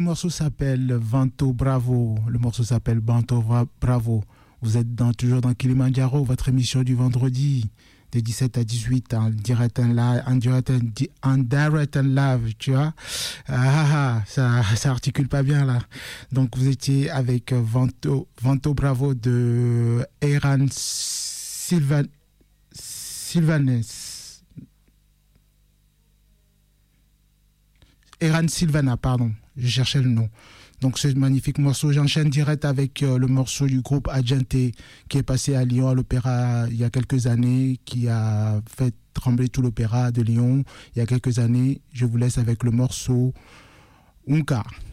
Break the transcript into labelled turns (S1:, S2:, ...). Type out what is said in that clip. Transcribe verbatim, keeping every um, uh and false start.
S1: morceau s'appelle Vanto Bravo. Le morceau s'appelle Vanto Bravo. Vous êtes dans, toujours dans Kilimandjaro, votre émission du vendredi de dix-sept à dix-huit en direct en live, en direct en, en direct en live, tu vois. Ah, ah, ça, ça articule pas bien là. Donc vous étiez avec Vanto, Vanto Bravo de Eran Sylvan, Sylvanes. Eran Sylvana, pardon. Je cherchais le nom. Donc ce magnifique morceau, j'enchaîne direct avec euh, le morceau du groupe Agente qui est passé à Lyon à l'opéra il y a quelques années, qui a fait trembler tout l'opéra de Lyon il y a quelques années. Je vous laisse avec le morceau Unka.